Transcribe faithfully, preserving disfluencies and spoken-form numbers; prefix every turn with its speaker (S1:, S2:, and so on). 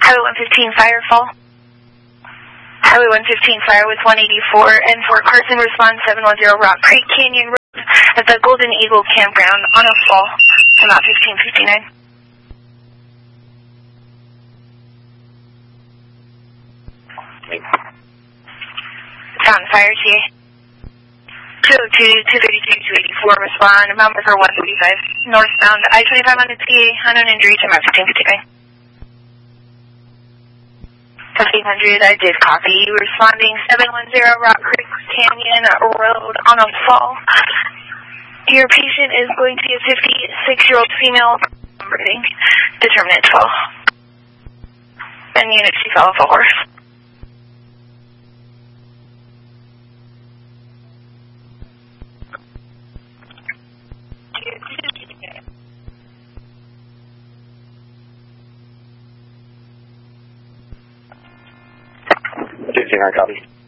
S1: Highway one fifteen, fire fall. Highway one fifteen, fire with one eighty-four, and Fort Carson, respond seven one zero Rock Creek Canyon Road at the Golden Eagle Campground on a fall, about fifteen fifty-nine. Fountain Fire, T A. two oh two, two thirty-two, two eighty-four, respond, Mount River one thirty-five, northbound, I twenty-five on the T A, unknown injury to about fifteen fifty-nine. fifteen hundred, I did copy, responding seven one zero Rock Creek Canyon Road on a fall. Your patient is going to be a fifty-six-year-old female, breathing, determinant twelve. And unit, she fell off a horse.
S2: fifteen hundred, copy.